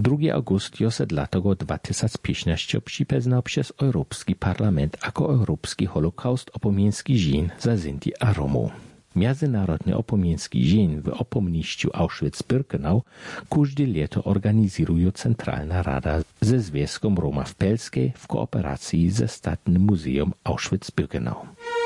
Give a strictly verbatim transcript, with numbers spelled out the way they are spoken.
drugiego augusta dlatego dwa tysiące piętnaście przypeznał przez Europejski Parlament jako Europejski Holokaust opomieński dzień za Sinti a Romów. Międzynarodny opomieński dzień w opomniściu Auschwitz-Birkenau każde lato organizuje Centralna Rada ze Związkiem Roma w Pelskiej w kooperacji ze Statnym Muzeum Auschwitz-Birkenau.